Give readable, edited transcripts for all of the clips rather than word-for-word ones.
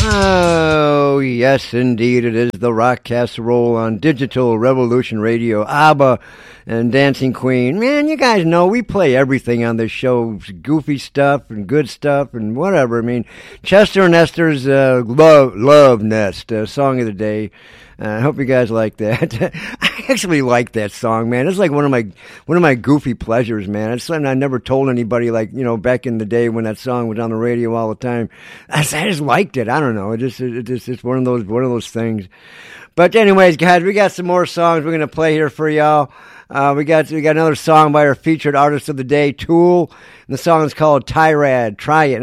Oh, yes, indeed. It is the Rock Casserole on Digital Revolution Radio. ABBA and Dancing Queen. Man, you guys know we play everything on this show. Goofy stuff and good stuff and whatever. I mean, Chester and Esther's Love Nest, song of the day. I hope you guys like that. I actually like that song, man. It's like one of my goofy pleasures, man. It's something I never told anybody. Like, you know, back in the day when that song was on the radio all the time, I just liked it. I don't know. It's one of those things. But anyways, guys, we got some more songs we're gonna play here for y'all. We got another song by our featured artist of the day, Tool, and the song is called Triad.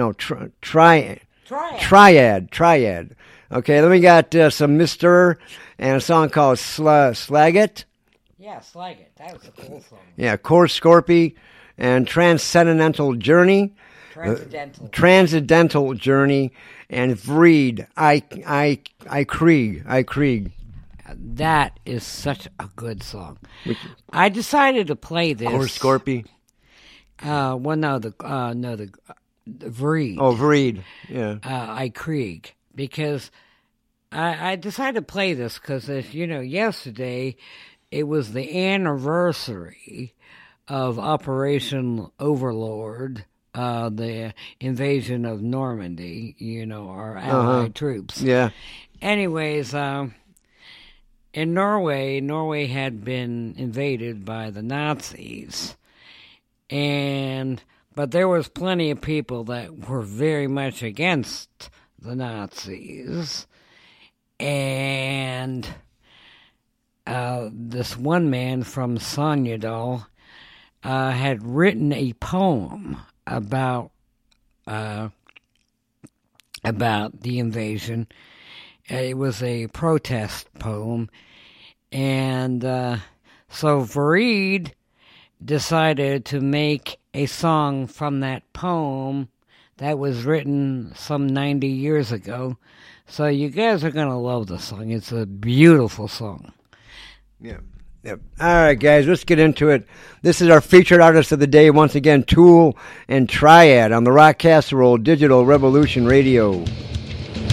Okay, then we got some Mr. and a song called Slagit. Yeah, Slagit. That was a cool song. Yeah, Core Scorpy and Transcendental Journey. Transcendental Journey and Vreed. I Krieg. That is such a good song. I decided to play this. Core Scorpy. The Vreed. Oh, Vreed. Yeah. I Krieg. Because I decided to play this because, as you know, yesterday it was the anniversary of Operation Overlord, the invasion of Normandy, you know, our Allied troops. Yeah. Anyways, in Norway had been invaded by the Nazis, but there was plenty of people that were very much against the Nazis, and this one man from Sogndal had written a poem about the invasion. It was a protest poem, and so Fareed decided to make a song from that poem that was written some 90 years ago. So you guys are going to love the song. It's a beautiful song. Yeah. Yep. All right, guys, let's get into it. This is our featured artist of the day, once again, Tool and Triad on the Rock Casserole Digital Revolution Radio.